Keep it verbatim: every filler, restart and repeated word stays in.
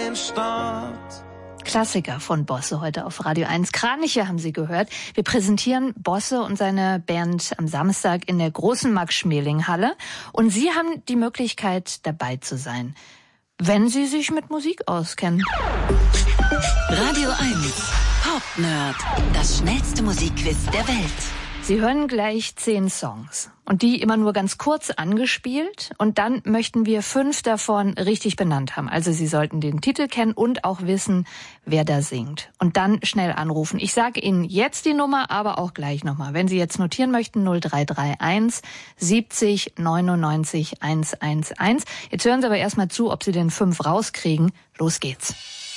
den Start. Klassiker von Bosse heute auf Radio eins. Kraniche haben Sie gehört. Wir präsentieren Bosse und seine Band am Samstag in der großen Max-Schmeling-Halle. Und Sie haben die Möglichkeit, dabei zu sein, wenn Sie sich mit Musik auskennen. Radio eins Pop-Nerd, das schnellste Musikquiz der Welt. Sie hören gleich zehn Songs und die immer nur ganz kurz angespielt und dann möchten wir fünf davon richtig benannt haben. Also Sie sollten den Titel kennen und auch wissen, wer da singt. Und dann schnell anrufen. Ich sage Ihnen jetzt die Nummer, aber auch gleich nochmal. Wenn Sie jetzt notieren möchten, null drei drei eins siebzig neunundneunzig hundertundzehn. Jetzt hören Sie aber erstmal zu, ob Sie den fünf rauskriegen. Los geht's.